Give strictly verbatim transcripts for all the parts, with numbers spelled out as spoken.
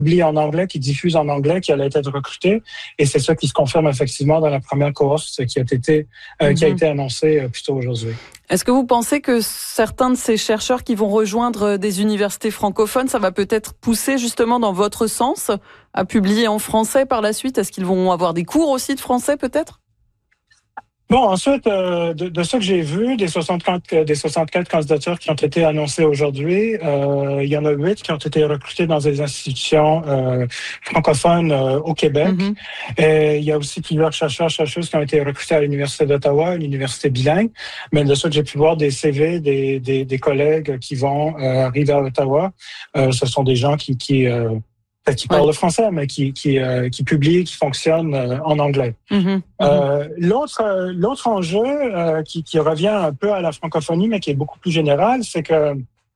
publie en anglais, qui diffuse en anglais, qui allait être recruté. Et c'est ça qui se confirme effectivement dans la première cohorte qui a été, euh, mm-hmm. qui a été annoncée euh, plus tôt aujourd'hui. Est-ce que vous pensez que certains de ces chercheurs qui vont rejoindre des universités francophones, ça va peut-être pousser justement dans votre sens à publier en français par la suite? Est-ce qu'ils vont avoir des cours aussi de français peut-être? Bon, ensuite, euh, de, de ce que j'ai vu, des soixante-quatre, des soixante-quatre candidatures qui ont été annoncées aujourd'hui, euh, il y en a huit qui ont été recrutées dans des institutions euh, francophones euh, au Québec. Mm-hmm. Et il y a aussi plusieurs chercheurs, chercheuses qui ont été recrutés à l'Université d'Ottawa, une université bilingue. Mais de ce que j'ai pu voir, des C V, des, des, des collègues qui vont euh, arriver à Ottawa, euh, ce sont des gens qui... qui euh, qui parlent le français, mais qui qui euh, qui publient, qui fonctionnent euh, en anglais. Mm-hmm. Euh, l'autre euh, l'autre enjeu euh, qui qui revient un peu à la francophonie, mais qui est beaucoup plus général, c'est que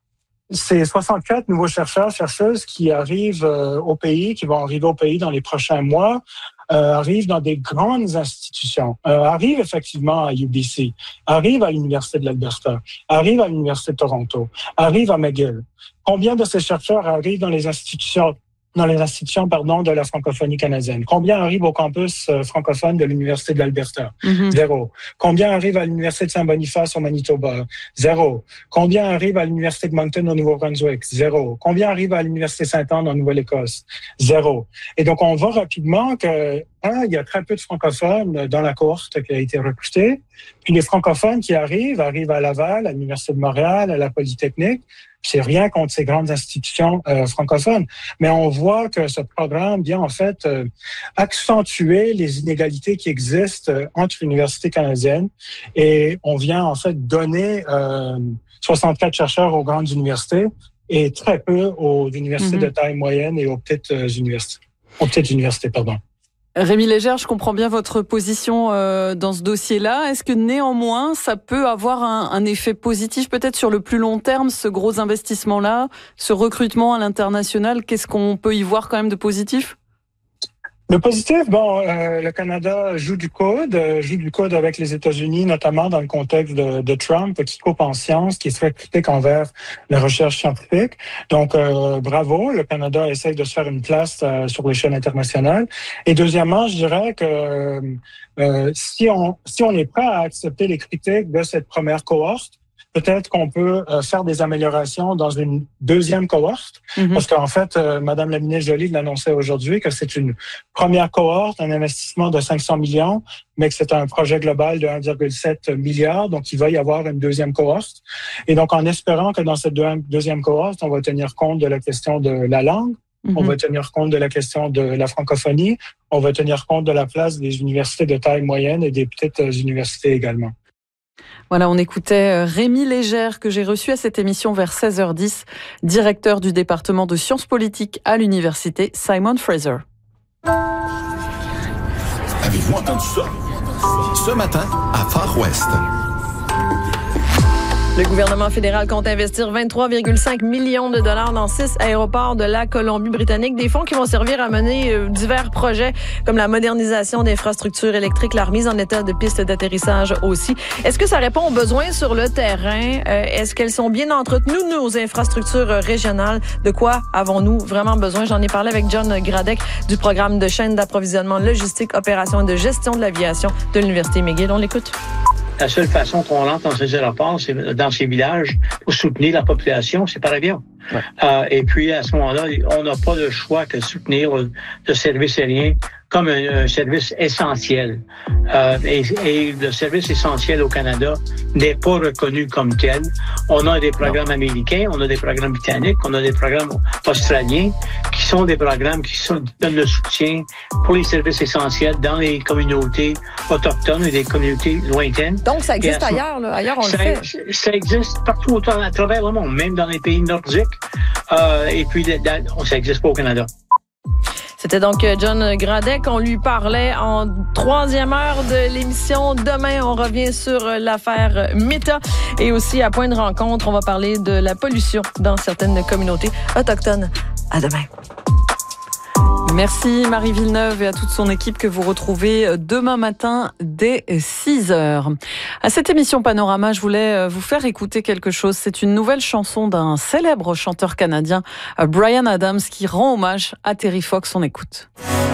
ces soixante-quatre nouveaux chercheurs, chercheuses qui arrivent euh, au pays, qui vont arriver au pays dans les prochains mois, euh, arrivent dans des grandes institutions, euh, arrivent effectivement à U B C, arrivent à l'Université de l'Alberta, arrivent à l'Université de Toronto, arrivent à McGill. Combien de ces chercheurs arrivent dans les institutions dans les institutions pardon, de la francophonie canadienne? Combien arrivent au campus euh, francophone de l'Université de l'Alberta? Mm-hmm. Zéro. Combien arrivent à l'Université de Saint-Boniface au Manitoba? Zéro. Combien arrivent à l'Université de Moncton au Nouveau-Brunswick? Zéro. Combien arrivent à l'Université Sainte-Anne en Nouvelle-Écosse? Zéro. Et donc, on voit rapidement que, un, il y a très peu de francophones dans la cohorte qui a été recrutée. Puis les francophones qui arrivent, arrivent à Laval, à l'Université de Montréal, à la Polytechnique. C'est rien contre ces grandes institutions euh, francophones, mais on voit que ce programme vient en fait euh, accentuer les inégalités qui existent euh, entre universités canadiennes et on vient en fait donner euh, soixante-quatre chercheurs aux grandes universités et très peu aux universités mm-hmm. de taille moyenne et aux petites euh, universités, aux petites universités, pardon. Rémi Légère, je comprends bien votre position euh, dans ce dossier-là. Est-ce que néanmoins, ça peut avoir un, un effet positif peut-être sur le plus long terme, ce gros investissement-là, ce recrutement à l'international? Qu'est-ce qu'on peut y voir quand même de positif? Le positif, bon, euh, le Canada joue du coude, euh, joue du coude avec les États-Unis, notamment dans le contexte de, de Trump, qui coupe en sciences, qui est très critique envers la recherche scientifique. Donc, euh, bravo, le Canada essaie de se faire une place euh, sur l'échelle internationale. Et deuxièmement, je dirais que euh, si on si on est prêt à accepter les critiques de cette première cohorte, peut-être qu'on peut euh, faire des améliorations dans une deuxième cohorte, mm-hmm. parce qu'en fait, euh, Madame la ministre Joly l'annonçait aujourd'hui que c'est une première cohorte, un investissement de cinq cents millions, mais que c'est un projet global de un virgule sept milliard, donc il va y avoir une deuxième cohorte. Et donc, en espérant que dans cette deux, deuxième cohorte, on va tenir compte de la question de la langue, mm-hmm. on va tenir compte de la question de la francophonie, on va tenir compte de la place des universités de taille moyenne et des petites universités également. Voilà, on écoutait Rémi Légère que j'ai reçu à cette émission vers seize heures dix, directeur du département de sciences politiques à l'université Simon Fraser. Avez-vous entendu ça? Ce matin, à Far West. Le gouvernement fédéral compte investir vingt-trois virgule cinq millions de dollars dans six aéroports de la Colombie-Britannique, des fonds qui vont servir à mener euh, divers projets comme la modernisation d'infrastructures électriques, la remise en état de pistes d'atterrissage aussi. Est-ce que ça répond aux besoins sur le terrain? Euh, est-ce qu'elles sont bien entretenues, nos infrastructures régionales? De quoi avons-nous vraiment besoin? J'en ai parlé avec John Gradec du programme de chaîne d'approvisionnement logistique, opération et de gestion de l'aviation de l'Université McGill. On l'écoute. La seule façon qu'on rentre dans ces aéroports, c'est dans ces villages pour soutenir la population, c'est par avion. Ouais. Euh, et puis, à ce moment-là, on n'a pas le choix que de soutenir le service aérien comme un, un service essentiel. Euh, et, et le service essentiel au Canada n'est pas reconnu comme tel. On a des programmes américains, on a des programmes britanniques, on a des programmes australiens qui sont des programmes qui sont, donnent le soutien pour les services essentiels dans les communautés autochtones et des communautés lointaines. Donc, ça existe à, ailleurs, là. Ailleurs, on ça, le fait. Ça existe partout autour, à travers le monde, même dans les pays nordiques. Euh, et puis, ça n'existe pas au Canada. C'était donc John Gradec. On lui parlait en troisième heure de l'émission. Demain, on revient sur l'affaire Meta. Et aussi, à Point de rencontre, on va parler de la pollution dans certaines communautés autochtones. À demain. Merci Marie Villeneuve et à toute son équipe que vous retrouvez demain matin dès six heures. À cette émission Panorama, je voulais vous faire écouter quelque chose. C'est une nouvelle chanson d'un célèbre chanteur canadien, Bryan Adams, qui rend hommage à Terry Fox. On écoute.